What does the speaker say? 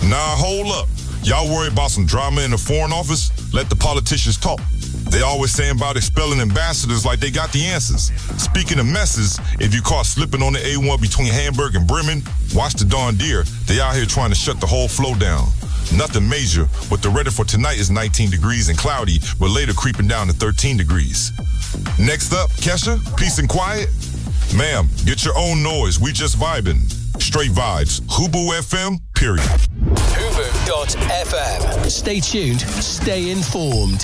Nah, hold up. Y'all worry about some drama in the Foreign Office? Let the politicians talk. They always saying about expelling ambassadors like they got the answers. Speaking of messes, if you caught slipping on the A1 between Hamburg and Bremen, watch the darn deer. They out here trying to shut the whole flow down. Nothing major, but the weather for tonight is 19 degrees and cloudy, but later creeping down to 13 degrees. Next up, Kesha, peace and quiet. Ma'am, get your own noise. We just vibing. Straight vibes. Hubu FM, period. Hubu.fm. Stay tuned, stay informed.